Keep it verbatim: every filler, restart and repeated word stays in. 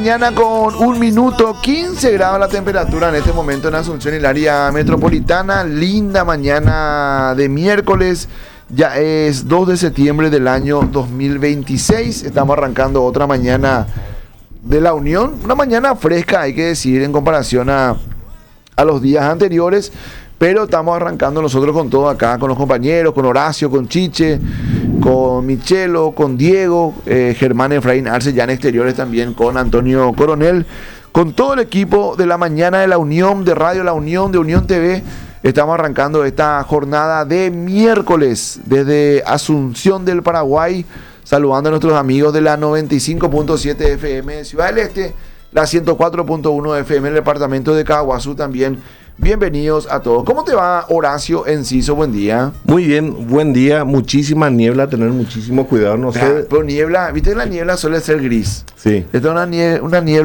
Mañana con un minuto, quince grados la temperatura en este momento en Asunción y el área metropolitana. Linda mañana de miércoles, ya es dos de septiembre del año dos mil veintiséis. Estamos arrancando otra mañana de la Unión, una mañana fresca, hay que decir, en comparación a, a los días anteriores. Pero estamos arrancando nosotros con todo acá, con los compañeros, con Horacio, con Chiche, con Michelo, con Diego, eh, Germán Efraín Arce, ya en exteriores también, con Antonio Coronel, con todo el equipo de la mañana de la Unión, de Radio La Unión, de Unión T V. Estamos arrancando esta jornada de miércoles desde Asunción del Paraguay, saludando a nuestros amigos de la noventa y cinco punto siete F M de Ciudad del Este, la ciento cuatro punto uno F M del departamento de Caguazú también. Bienvenidos a todos. ¿Cómo te va, Horacio Enciso? Buen día. Muy bien, buen día. Muchísima niebla, tener muchísimo cuidado. No sé. Pero niebla, viste que la niebla suele ser gris. Sí. Esta es una niebla, una niebla